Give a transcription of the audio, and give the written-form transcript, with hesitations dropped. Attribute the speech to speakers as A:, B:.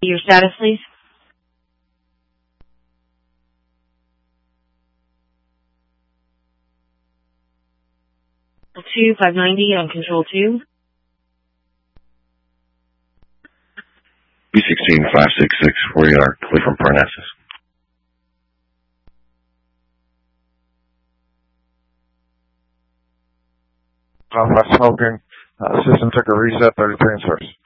A: Your status, please. 590 on control 2.
B: B16566, we are clear from Parnassus.
C: Southwest smoking. System took a reset, 33 and source.